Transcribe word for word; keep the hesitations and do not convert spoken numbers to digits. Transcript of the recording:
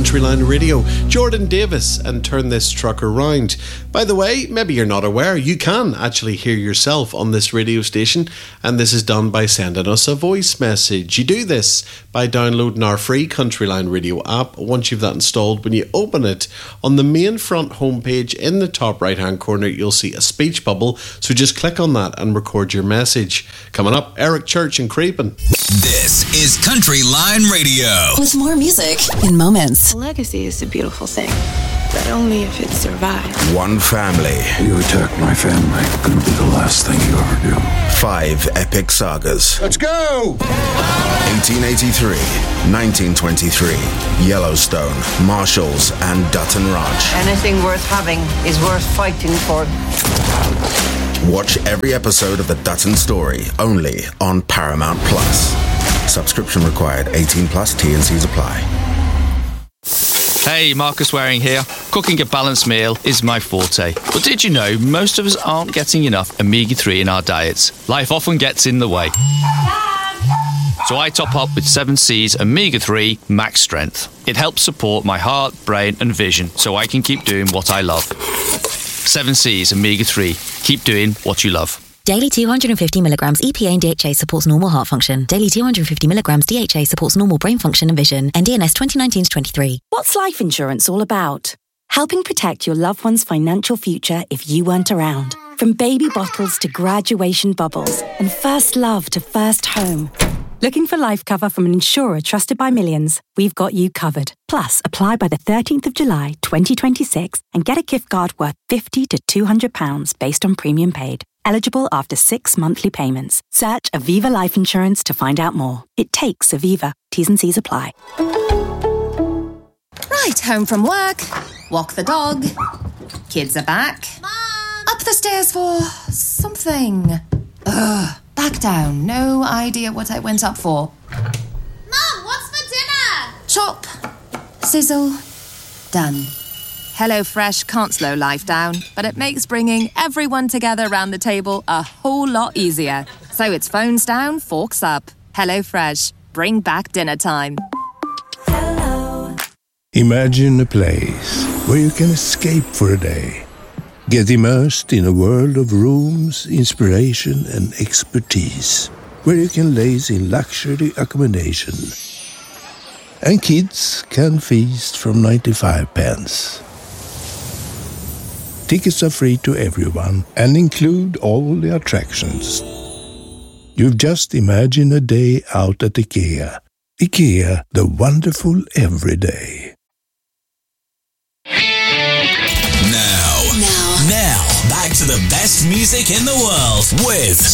Countryline Radio. Jordan Davis and Turn This Truck Around. By the way, maybe you're not aware, you can actually hear yourself on this radio station, and this is done by sending us a voice message. You do this by downloading our free Countryline Radio app. Once you've that installed, when you open it, on the main front homepage in the top right hand corner, you'll see a speech bubble, so just click on that and record your message. Coming up, Eric Church and Creepin'. This is Countryline Radio. With more music in moments. Legacy is a beautiful thing, but only if it survives. One family. You attack my family, gonna be the last thing you ever do. Five epic sagas. Let's go! eighteen eighty-three, nineteen twenty-three, Yellowstone, Marshalls, and Dutton Ranch. Anything worth having is worth fighting for. Watch every episode of The Dutton Story, only on Paramount Plus. Subscription required, eighteen plus, T and C's apply. Hey, Marcus Waring here. Cooking a balanced meal is my forte. But did you know most of us aren't getting enough omega three in our diets? Life often gets in the way. So I top up with seven C's omega three Max Strength. It helps support my heart, brain and vision so I can keep doing what I love. seven C's omega three. Keep doing what you love. Daily two hundred fifty milligrams E P A and D H A supports normal heart function. Daily two hundred fifty milligrams D H A supports normal brain function and vision. N D N S twenty nineteen to twenty-three. What's life insurance all about? Helping protect your loved one's financial future if you weren't around. From baby bottles to graduation bubbles and first love to first home. Looking for life cover from an insurer trusted by millions? We've got you covered. Plus, apply by the thirteenth of July, twenty twenty-six and get a gift card worth fifty to two hundred pounds based on premium paid. Eligible after six monthly payments. Search Aviva Life Insurance to find out more. It takes Aviva. T's and C's apply. Right, home from work. Walk the dog. Kids are back. Mom! Up the stairs for something. Ugh. Back down. No idea what I went up for. Mom, what's for dinner? Chop. Sizzle. Done. HelloFresh can't slow life down, but it makes bringing everyone together around the table a whole lot easier. So it's phones down, forks up. HelloFresh. Bring back dinner time. Hello. Imagine a place where you can escape for a day. Get immersed in a world of rooms, inspiration and expertise. Where you can laze in luxury accommodation. And kids can feast from ninety-five pence. Tickets are free to everyone and include all the attractions. You've just imagined a day out at IKEA. IKEA, the wonderful everyday. Now, Now. now, back to the best music in the world with